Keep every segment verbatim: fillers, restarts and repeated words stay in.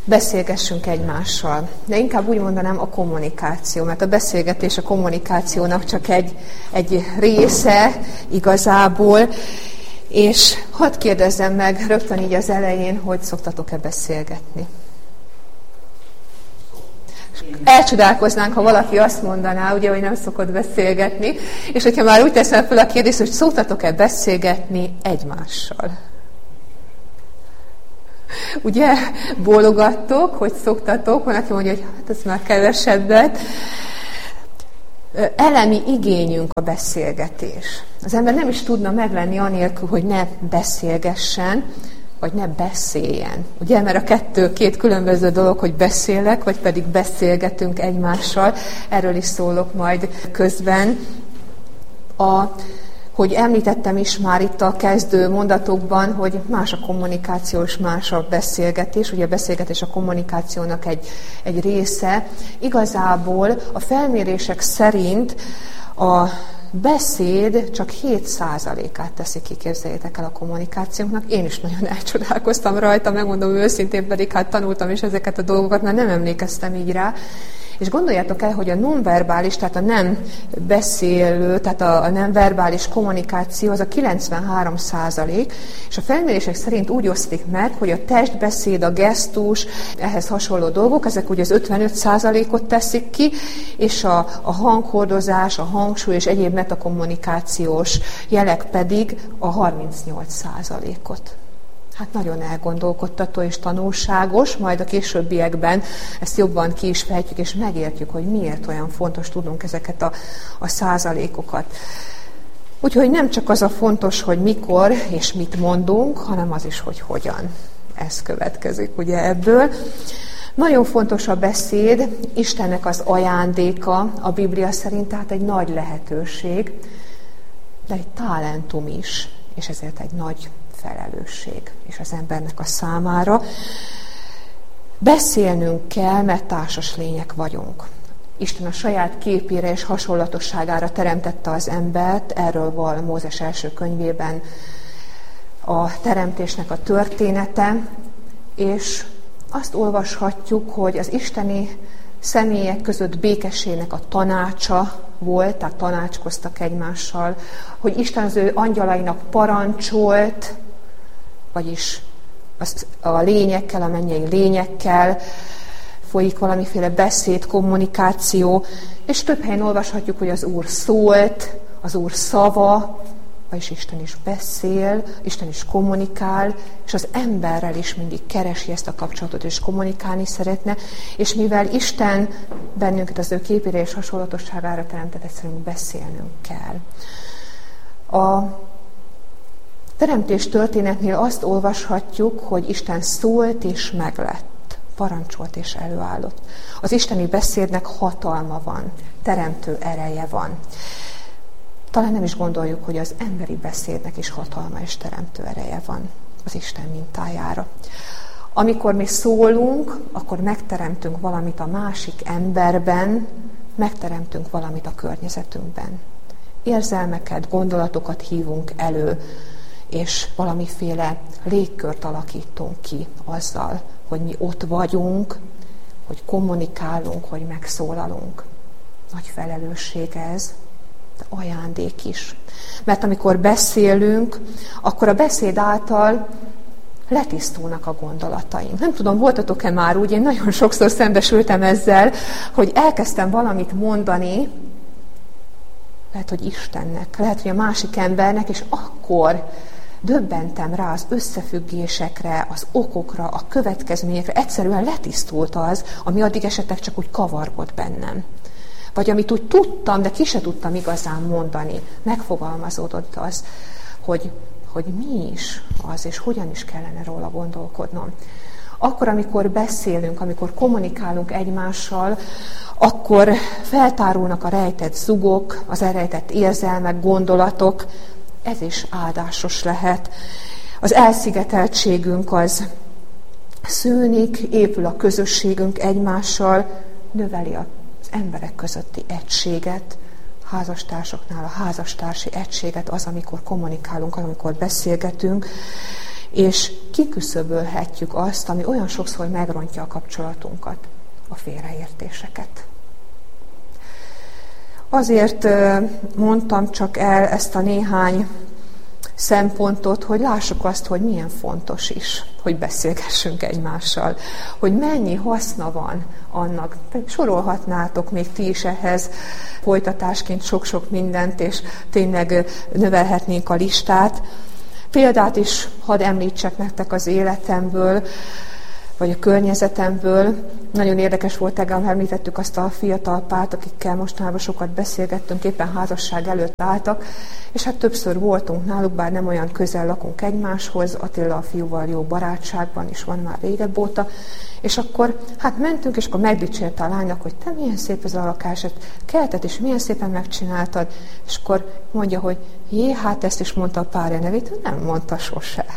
beszélgessünk egymással. De inkább úgy mondanám a kommunikáció, mert a beszélgetés a kommunikációnak csak egy, egy része igazából. És hadd kérdezzem meg rögtön így az elején, hogy szoktatok-e beszélgetni? Elcsodálkoznánk, ha valaki azt mondaná, ugye, hogy nem szokott beszélgetni, és hogyha már úgy teszem fel a kérdést, hogy szoktatok-e beszélgetni egymással? Ugye, bólogattok, hogy szoktatok, van, aki mondja, hogy hát ez már kevesebbet. Elemi igényünk a beszélgetés. Az ember nem is tudna meglenni anélkül, hogy ne beszélgessen, vagy ne beszéljen. Ugye, mert a kettő két különböző dolog, hogy beszélek, vagy pedig beszélgetünk egymással. Erről is szólok majd közben. A, hogy említettem is már itt a kezdő mondatokban, hogy más a kommunikáció és más a beszélgetés. Ugye a beszélgetés a kommunikációnak egy, egy része. Igazából a felmérések szerint a beszéd csak hét százalékát teszi ki, képzeljétek el, a kommunikációnknak. Én is nagyon elcsodálkoztam rajta, megmondom őszintén, pedig hát tanultam is ezeket a dolgokat, mert nem emlékeztem így rá. És gondoljátok el, hogy a nonverbális, tehát a nem beszélő, tehát a, a nem verbális kommunikáció az a kilencvenhárom százalék, és a felmérések szerint úgy osztik meg, hogy a testbeszéd, a gesztus, ehhez hasonló dolgok, ezek ugye az ötvenöt százalékot teszik ki, és a, a hanghordozás, a hangsúly és egyéb metakommunikációs jelek pedig a harmincnyolc százalékot. Hát nagyon elgondolkodtató és tanulságos, majd a későbbiekben ezt jobban ki is fejtjük, és megértjük, hogy miért olyan fontos tudnunk ezeket a, a százalékokat. Úgyhogy nem csak az a fontos, hogy mikor és mit mondunk, hanem az is, hogy hogyan. Ez következik ugye ebből. Nagyon fontos a beszéd, Istennek az ajándéka, a Biblia szerint, tehát egy nagy lehetőség, de egy talentum is, és ezért egy nagy felelősség és az embernek a számára. Beszélnünk kell, mert társas lények vagyunk. Isten a saját képére és hasonlatosságára teremtette az embert, erről van Mózes első könyvében a teremtésnek a története, és azt olvashatjuk, hogy az isteni személyek között békességnek a tanácsa volt, tehát tanácskoztak egymással, hogy Isten az ő angyalainak parancsolt, vagyis a lényekkel, a mennyei lényekkel folyik valamiféle beszéd, kommunikáció, és több helyen olvashatjuk, hogy az Úr szólt, az Úr szava, vagyis Isten is beszél, Isten is kommunikál, és az emberrel is mindig keresi ezt a kapcsolatot, és kommunikálni szeretne, és mivel Isten bennünket az ő képére és hasonlatosságára teremtett, egyszerűen beszélnünk kell. A teremtés történetnél azt olvashatjuk, hogy Isten szólt és meglett, parancsolt és előállott. Az isteni beszédnek hatalma van, teremtő ereje van. Talán nem is gondoljuk, hogy az emberi beszédnek is hatalma és teremtő ereje van az Isten mintájára. Amikor mi szólunk, akkor megteremtünk valamit a másik emberben, megteremtünk valamit a környezetünkben. Érzelmeket, gondolatokat hívunk elő, és valamiféle légkört alakítunk ki azzal, hogy mi ott vagyunk, hogy kommunikálunk, hogy megszólalunk. Nagy felelősség ez, de ajándék is. Mert amikor beszélünk, akkor a beszéd által letisztulnak a gondolataink. Nem tudom, voltatok-e már úgy, én nagyon sokszor szembesültem ezzel, hogy elkezdtem valamit mondani, lehet, hogy Istennek, lehet, hogy a másik embernek, és akkor döbbentem rá az összefüggésekre, az okokra, a következményekre. Egyszerűen letisztult az, ami addig esetleg csak úgy kavargott bennem. Vagy amit úgy tudtam, de ki se tudtam igazán mondani. Megfogalmazódott az, hogy, hogy mi is az, és hogyan is kellene róla gondolkodnom. Akkor, amikor beszélünk, amikor kommunikálunk egymással, akkor feltárulnak a rejtett zugok, az elrejtett érzelmek, gondolatok. Ez is áldásos lehet. Az elszigeteltségünk az szűnik, épül a közösségünk egymással, növeli az emberek közötti egységet, házastársoknál a házastársi egységet, az, amikor kommunikálunk, amikor beszélgetünk, és kiküszöbölhetjük azt, ami olyan sokszor megrontja a kapcsolatunkat, a félreértéseket. Azért mondtam csak el ezt a néhány szempontot, hogy lássuk azt, hogy milyen fontos is, hogy beszélgessünk egymással, hogy mennyi haszna van annak. Sorolhatnátok még ti is ehhez folytatásként sok-sok mindent, és tényleg növelhetnénk a listát. Példát is hadd említsek nektek az életemből, vagy a környezetemből. Nagyon érdekes volt, tegnap említettük azt a fiatal párt, akikkel mostanában sokat beszélgettünk, éppen házasság előtt álltak, és hát többször voltunk náluk, bár nem olyan közel lakunk egymáshoz, Attila a fiúval jó barátságban is van már régebb óta, és akkor hát mentünk, és akkor megdicsérte a lánynak, hogy te milyen szép ez a lakás, kertet is milyen szépen megcsináltad, és akkor mondja, hogy jé, hát ezt is mondta a párja nevét, nem mondta sose.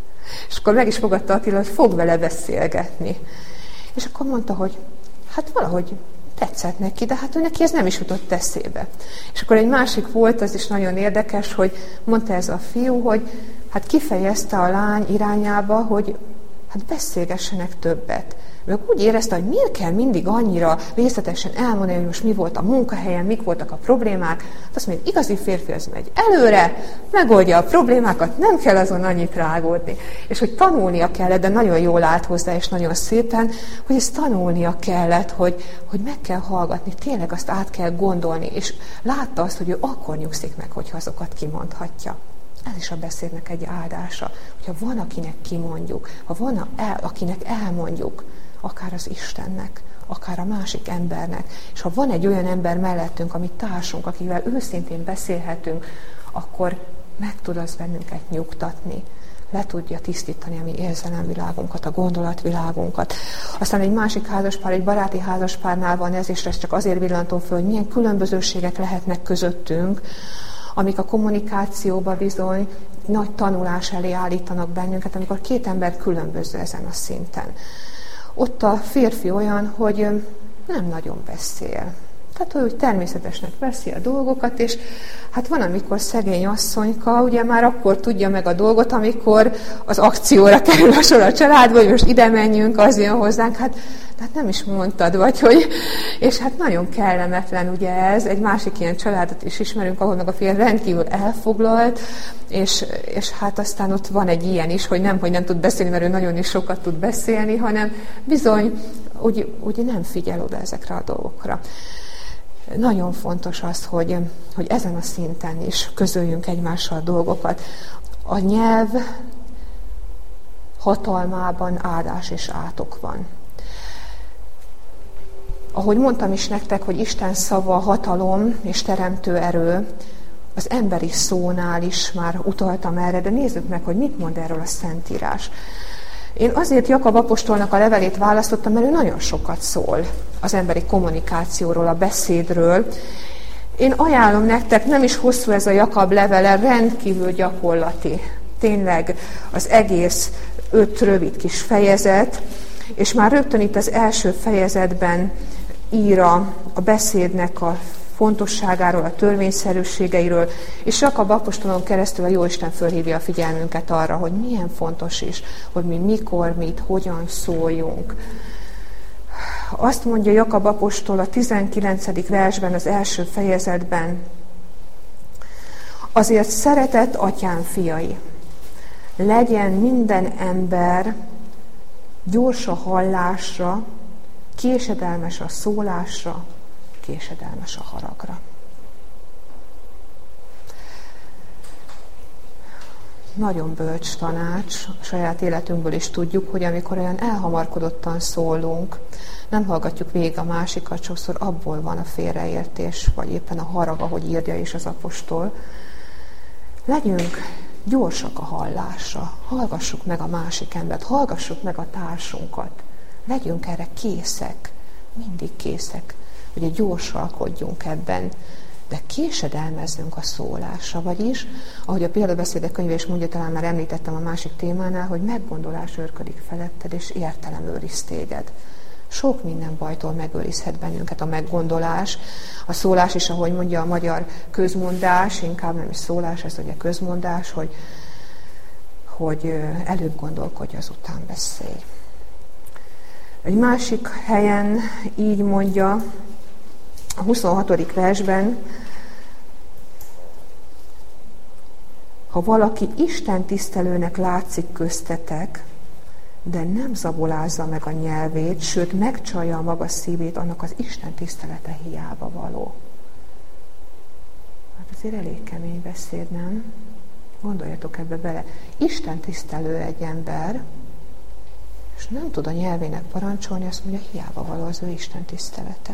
És akkor meg is fogadta Attila, hogy fog vele beszélgetni. És akkor mondta, hogy hát valahogy tetszett neki, de hát ő neki ez nem is jutott eszébe. És akkor egy másik volt, az is nagyon érdekes, hogy mondta ez a fiú, hogy hát kifejezte a lány irányába, hogy hát beszélgessenek többet. Meg úgy érezte, hogy miért kell mindig annyira részletesen elmondani, hogy most mi volt a munkahelyen, mik voltak a problémák. Azt mondja, hogy igazi férfi az megy előre, megoldja a problémákat, nem kell azon annyit rágódni. És hogy tanulnia kellett, de nagyon jól állt hozzá, és nagyon szépen, hogy ezt tanulnia kellett, hogy, hogy meg kell hallgatni, tényleg azt át kell gondolni, és látta azt, hogy ő akkor nyugszik meg, hogyha azokat kimondhatja. Ez is a beszédnek egy áldása, hogyha van, akinek kimondjuk, ha van, el, akinek elmondjuk, akár az Istennek, akár a másik embernek, és ha van egy olyan ember mellettünk, ami társunk, akivel őszintén beszélhetünk, akkor meg tud az bennünket nyugtatni, le tudja tisztítani a mi érzelemvilágunkat, a gondolatvilágunkat. Aztán egy másik házaspár, egy baráti házaspárnál van ez, és ezt csak azért villantom föl, hogy milyen különbözőségek lehetnek közöttünk, amik a kommunikációban bizony nagy tanulás elé állítanak bennünket, amikor két ember különböző ezen a szinten. Ott a férfi olyan, hogy nem nagyon beszél. Tehát ő természetesnek veszi a dolgokat, és hát van, amikor szegény asszonyka, ugye már akkor tudja meg a dolgot, amikor az akcióra kerül a sor a családba, hogy most ide menjünk, az jön hozzánk, hát, hát nem is mondtad, vagy hogy, és hát nagyon kellemetlen ugye ez, egy másik ilyen családot is ismerünk, ahol meg a férj rendkívül elfoglalt, és, és hát aztán ott van egy ilyen is, hogy nem, hogy nem tud beszélni, mert ő nagyon is sokat tud beszélni, hanem bizony, úgy, úgy nem figyel oda ezekre a dolgokra. Nagyon fontos az, hogy, hogy ezen a szinten is közöljünk egymással dolgokat. A nyelv hatalmában áldás és átok van. Ahogy mondtam is nektek, hogy Isten szava hatalom és teremtő erő, az emberi szónál is már utaltam erre, de nézzük meg, hogy mit mond erről a Szentírás. Én azért Jakab apostolnak a levelét választottam, mert ő nagyon sokat szól az emberi kommunikációról, a beszédről. Én ajánlom nektek, nem is hosszú ez a Jakab levele, rendkívül gyakorlati. Tényleg az egész öt rövid kis fejezet, és már rögtön itt az első fejezetben ír a, a beszédnek a fontosságáról, a törvényszerűségeiről, és Jakab apostolon keresztül a Jóisten fölhívja a figyelmünket arra, hogy milyen fontos is, hogy mi mikor, mit, hogyan szóljunk. Azt mondja Jakab apostol a tizenkilencedik versben, az első fejezetben, azért szeretett atyám fiai, legyen minden ember gyors a hallásra, késedelmes a szólásra, késedelmes a haragra. Nagyon bölcs tanács, a saját életünkből is tudjuk, hogy amikor olyan elhamarkodottan szólunk, nem hallgatjuk végig a másikat, sokszor abból van a félreértés, vagy éppen a harag, ahogy írja is az apostol. Legyünk gyorsak a hallásra, hallgassuk meg a másik embert, hallgassuk meg a társunkat, legyünk erre készek, mindig készek, hogy gyorsalkodjunk ebben, de késedelmezzünk a szólásra, vagyis, ahogy a példabeszédek könyve is mondja, talán már említettem a másik témánál, hogy meggondolás őrködik feletted, és értelem őriz téged. Sok minden bajtól megőrizhet bennünket a meggondolás. A szólás is, ahogy mondja a magyar közmondás, inkább nem is szólás, ez ugye közmondás, hogy, hogy előbb gondolkodj, azután beszélj. Egy másik helyen így mondja, a huszonhatodik versben, ha valaki Isten tisztelőnek látszik köztetek, de nem zabolázza meg a nyelvét, sőt megcsalja a maga szívét, annak az Isten tisztelete hiába való. Hát azért elég kemény beszéd, nem? Gondoljatok ebbe bele. Isten tisztelő egy ember, és nem tud a nyelvének parancsolni, azt mondja, hiába való az ő Isten tisztelete.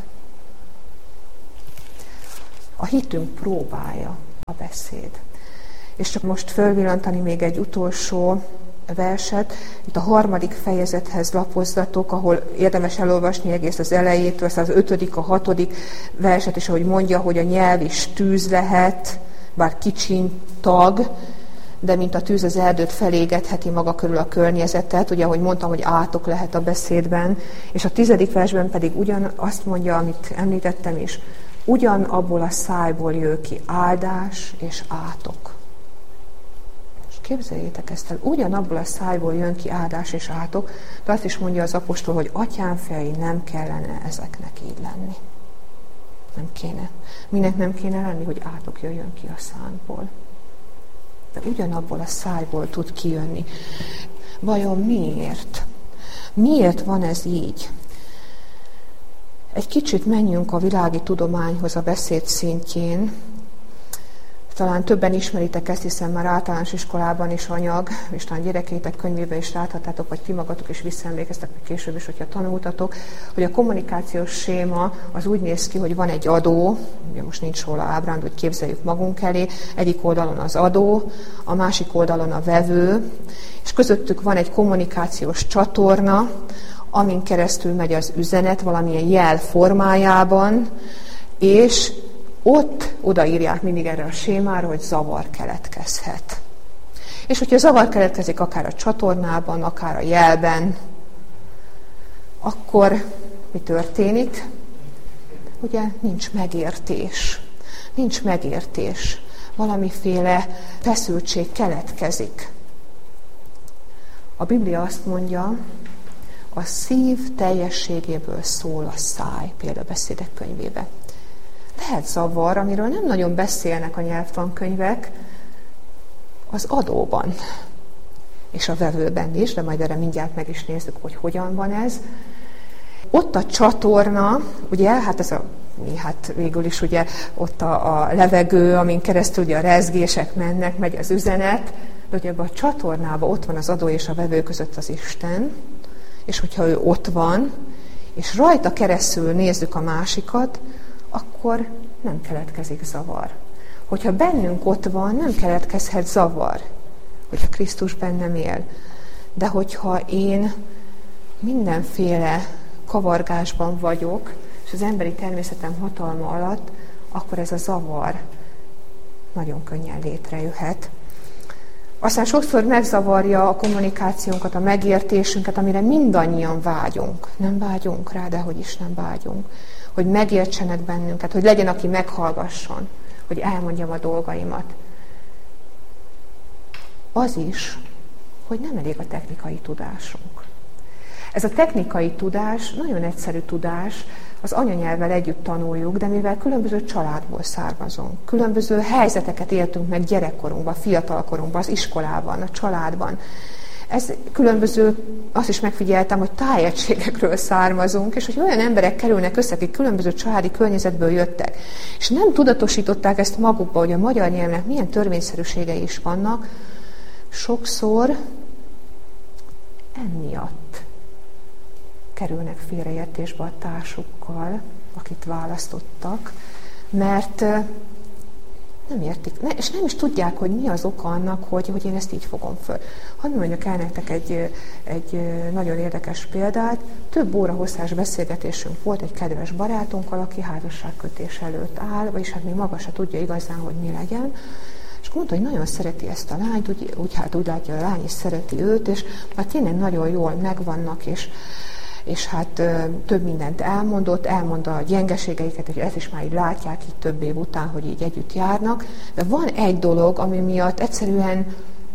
A hitünk próbája a beszéd. És csak most fölvillantani még egy utolsó verset, itt a harmadik fejezethez lapozzatok, ahol érdemes elolvasni egész az elejétől, az ötödik, a hatodik verset, és ahogy mondja, hogy a nyelv is tűz lehet, bár kicsin tag, de mint a tűz az erdőt felégetheti maga körül a környezetet, ugye ahogy mondtam, hogy átok lehet a beszédben, és a tizedik versben pedig ugyan azt mondja, amit említettem is, ugyanabból a szájból jön ki áldás és átok. Képzeljétek ezt el, ugyanabból a szájból jön ki áldás és átok, de azt is mondja az apostol, hogy atyám fiai, nem kellene ezeknek így lenni. Nem kéne. Minek nem kéne lenni, hogy átok jöjjön ki a szánkból. De ugyanabból a szájból tud kijönni. Vajon miért? Miért van ez így? Egy kicsit menjünk a világi tudományhoz a beszéd szintjén. Talán többen ismeritek ezt, hiszen már általános iskolában is anyag, és talán gyerekeitek könyvében is láthattátok, vagy ti magatok is visszaemlékeztek, vagy később is, hogyha tanultatok, hogy a kommunikációs séma az úgy néz ki, hogy van egy adó, ugye most nincs róla ábránd, hogy képzeljük magunk elé, egyik oldalon az adó, a másik oldalon a vevő, és közöttük van egy kommunikációs csatorna, amin keresztül megy az üzenet valamilyen jel formájában, és ott odaírják mindig erre a sémára, hogy zavar keletkezhet. És hogyha zavar keletkezik akár a csatornában, akár a jelben, akkor mi történik? Ugye nincs megértés. Nincs megértés. Valamiféle feszültség keletkezik. A Biblia azt mondja, a szív teljességéből szól a száj, példabeszédek könyvébe. Lehet zavar, amiről nem nagyon beszélnek a nyelvtankönyvek, az adóban, és a vevőben is, de majd erre mindjárt meg is nézzük, hogy hogyan van ez. Ott a csatorna, ugye, hát ez a, hát végül is ugye ott a, a levegő, amin keresztül ugye a rezgések mennek, megy az üzenet, de ugye ebben a csatornában ott van az adó és a vevő között az Isten, és hogyha ő ott van, és rajta keresztül nézzük a másikat, akkor nem keletkezik zavar. Hogyha bennünk ott van, nem keletkezhet zavar, hogyha Krisztus bennem él. De hogyha én mindenféle kavargásban vagyok, és az emberi természetem hatalma alatt, akkor ez a zavar nagyon könnyen létrejöhet. Aztán sokszor megzavarja a kommunikációnkat, a megértésünket, amire mindannyian vágyunk. Nem vágyunk rá, de hogy is nem vágyunk. Hogy megértsenek bennünket, hogy legyen, aki meghallgasson, hogy elmondjam a dolgaimat. Az is, hogy nem elég a technikai tudásunk. Ez a technikai tudás nagyon egyszerű tudás, az anyanyelvvel együtt tanuljuk, de mivel különböző családból származunk, különböző helyzeteket éltünk meg gyerekkorunkban, fiatalkorunkban, az iskolában, a családban. Ez különböző, azt is megfigyeltem, hogy tájegységekről származunk, és hogy olyan emberek kerülnek össze, akik különböző családi környezetből jöttek, és nem tudatosították ezt magukba, hogy a magyar nyelvnek milyen törvényszerűségei is vannak, sokszor emiatt kerülnek félreértésbe a társukkal, akit választottak, mert nem értik, és nem is tudják, hogy mi az oka annak, hogy, hogy én ezt így fogom föl. Hadd mondjak el nektek egy, egy nagyon érdekes példát. Több óra hosszás beszélgetésünk volt egy kedves barátunkkal, aki házasságkötés előtt áll, vagyis hát még maga se tudja igazán, hogy mi legyen. És mondta, hogy nagyon szereti ezt a lányt, úgy, úgy, hát úgy látja, a lány is szereti őt, és hát tényleg nagyon jól megvannak, és és hát több mindent elmondott, elmondta a gyengeségeiket, hogy ezt is már így látják így több év után, hogy így együtt járnak. De van egy dolog, ami miatt egyszerűen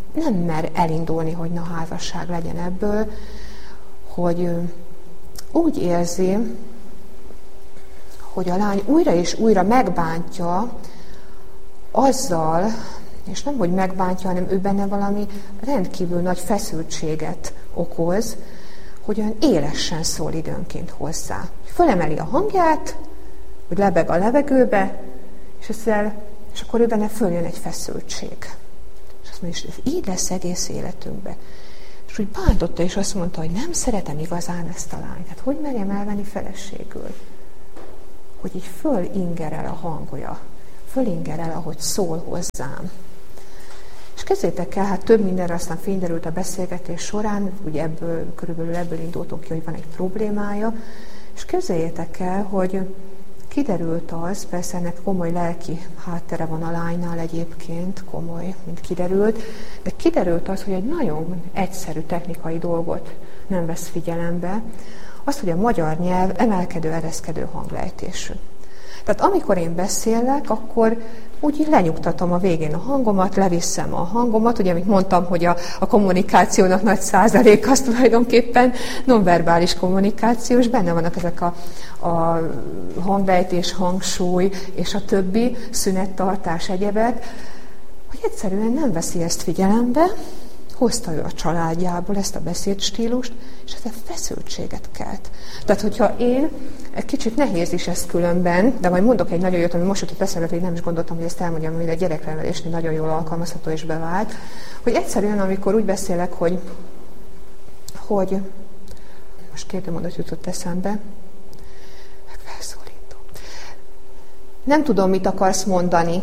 nem mer elindulni, hogy na házasság legyen ebből, hogy úgy érzi, hogy a lány újra és újra megbántja azzal, és nem, hogy megbántja, hanem ő benne valami rendkívül nagy feszültséget okoz, hogy olyan élesen szól időnként hozzá. Fölemeli a hangját, hogy lebeg a levegőbe, és, ezzel, és akkor ő benne följön egy feszültség. És azt mondja, hogy ez így lesz egész életünkben. És úgy bántotta, és azt mondta, hogy nem szeretem igazán ezt a lányt. Hát hogy merjem elvenni feleségül? Hogy így fölingerel a hangja, fölingerel, ahogy szól hozzám. És kezdjétek el, hát több mindenre aztán fényderült a beszélgetés során, ugye ebből, körülbelül ebből indultunk ki, hogy van egy problémája, és képzeljétek el, hogy kiderült az, persze ennek komoly lelki háttere van a lánynál egyébként, komoly, mint kiderült, de kiderült az, hogy egy nagyon egyszerű technikai dolgot nem vesz figyelembe, az, hogy a magyar nyelv emelkedő-ereszkedő hanglejtésű. Tehát amikor én beszélek, akkor úgy lenyugtatom a végén a hangomat, leviszem a hangomat, ugye, amit mondtam, hogy a, a kommunikációnak nagy százalék az tulajdonképpen nonverbális kommunikáció, és benne vannak ezek a, a hanglejtés, hangsúly, és a többi, szünettartás, egyebek, hogy egyszerűen nem veszi ezt figyelembe, hozta ő a családjából ezt a beszédstílust, és ez a feszültséget kelt. Tehát, hogyha én, egy kicsit nehéz is ez különben, de majd mondok egy nagyon jót, ami most jutott eszembe, hogy nem is gondoltam, hogy ezt elmondjam, hogy a gyereknevelésnél nagyon jól alkalmazható és bevált, hogy egyszerűen, amikor úgy beszélek, hogy, hogy most kérdőmondat jutott eszembe, felszólítom. Nem tudom, mit akarsz mondani.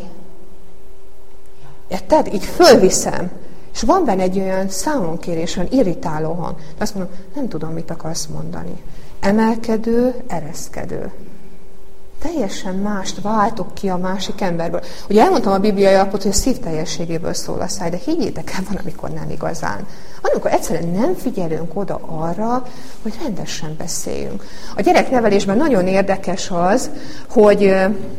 Érted? Így fölviszem. És van benne egy olyan számonkérés, olyan irritáló hang. De azt mondom, nem tudom, mit akarsz mondani. Emelkedő, ereszkedő. Teljesen mást váltok ki a másik emberből. Ugye elmondtam a bibliai alapot, hogy a szív teljességéből szól a száj, de higgyétek el, van, amikor nem igazán. Amikor egyszerűen nem figyelünk oda arra, hogy rendesen beszéljünk. A gyereknevelésben nagyon érdekes az, hogy...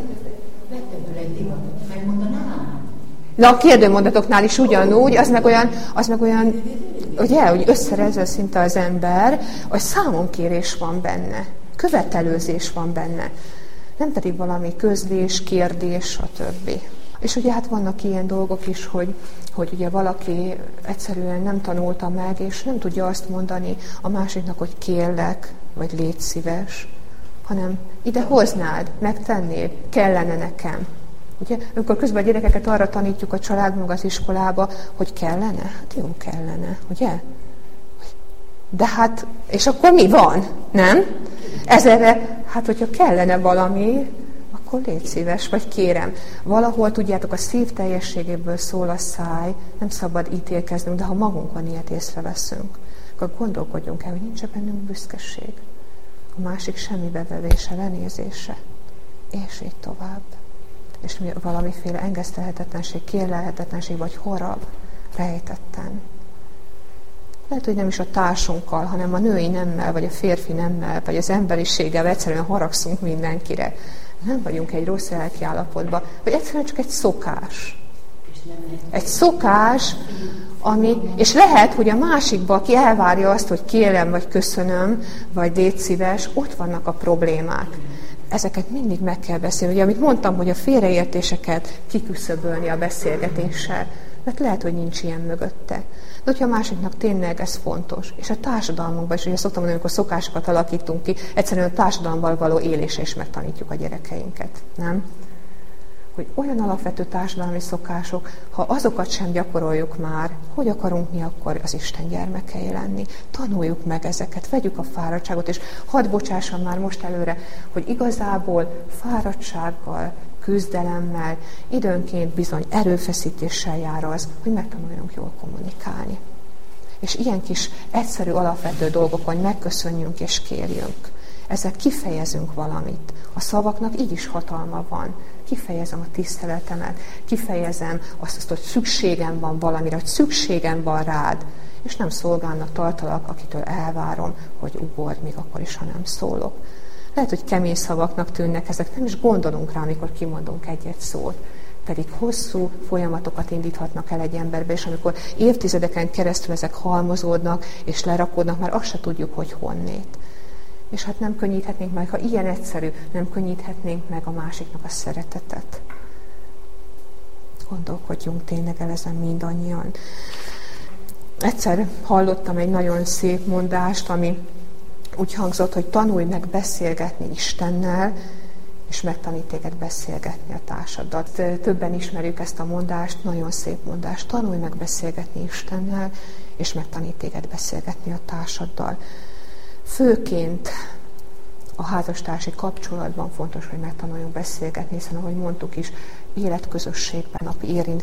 Na, a kérdőmondatoknál is ugyanúgy, az meg olyan, az meg olyan ugye, hogy összerezze szinte az ember, hogy számonkérés van benne, követelőzés van benne, nem pedig valami közlés, kérdés, stb. És ugye hát vannak ilyen dolgok is, hogy, hogy ugye valaki egyszerűen nem tanulta meg, és nem tudja azt mondani a másiknak, hogy kérlek, vagy légy szíves, hanem ide hoznád, megtennéd, kellene nekem. Ugye, amikor közben a gyerekeket arra tanítjuk a családban, az iskolába, hogy kellene? Hát jó, kellene, ugye? De hát, és akkor mi van? Nem? Ezerre, hát hogyha kellene valami, akkor légy szíves, vagy kérem. Valahol, tudjátok, a szív teljességéből szól a száj, nem szabad ítélkeznünk, de ha magunkon ilyet észreveszünk, akkor gondolkodjunk el, hogy nincs bennünk büszkeség. A másik semmibe vevése, lenézése, és így tovább. És valamiféle engesztelhetetlenség, kérlelhetetlenség, vagy harag rejtetten. Lehet, hogy nem is a társunkkal, hanem a női nemmel, vagy a férfi nemmel, vagy az emberiséggel egyszerűen haragszunk mindenkire. Nem vagyunk egy rossz lelki állapotban, vagy egyszerűen csak egy szokás. Egy szokás, ami, és lehet, hogy a másikba, aki elvárja azt, hogy kérem, vagy köszönöm, vagy légy szíves, ott vannak a problémák. Ezeket mindig meg kell beszélni. Ugye, amit mondtam, hogy a félreértéseket kiküszöbölni a beszélgetéssel, mert lehet, hogy nincs ilyen mögötte. De hogyha a másiknak tényleg ez fontos, és a társadalmunkban is, ugye szoktam mondani, amikor szokásokat alakítunk ki, egyszerűen a társadalomban való élésre is megtanítjuk a gyerekeinket, nem? Hogy olyan alapvető társadalmi szokások, ha azokat sem gyakoroljuk már, hogy akarunk mi akkor az Isten gyermekei lenni? Tanuljuk meg ezeket, vegyük a fáradtságot, és hadd bocsássam már most előre, hogy igazából fáradtsággal, küzdelemmel, időnként bizony erőfeszítéssel jár az, hogy megtanuljunk jól kommunikálni. És ilyen kis egyszerű alapvető dolgokon megköszönjünk és kérjünk. Ezzel kifejezünk valamit. A szavaknak így is hatalma van. Kifejezem a tiszteletemet, kifejezem azt, hogy szükségem van valamire, hogy szükségem van rád, és nem szolgálnak tartalak, akitől elvárom, hogy ugorj, még akkor is, ha nem szólok. Lehet, hogy kemény szavaknak tűnnek ezek, nem is gondolunk rá, amikor kimondunk egy-egy szót. pedig hosszú folyamatokat indíthatnak el egy emberbe, és amikor évtizedeken keresztül ezek halmozódnak és lerakódnak, már azt se tudjuk, hogy honnét. És hát nem könnyíthetnénk meg, ha ilyen egyszerű, nem könnyíthetnénk meg a másiknak a szeretetet. Gondolkodjunk tényleg el ezen mindannyian. Egyszer hallottam egy nagyon szép mondást, ami úgy hangzott, hogy tanulj meg beszélgetni Istennel, és megtanít téged beszélgetni a társaddal. Többen ismerjük ezt a mondást, nagyon szép mondást. Tanulj meg beszélgetni Istennel, és megtanít téged beszélgetni a társaddal. Főként a házastársi kapcsolatban fontos, hogy megtanuljunk beszélgetni, hiszen ahogy mondtuk is, életközösségben, napi érintkezésben,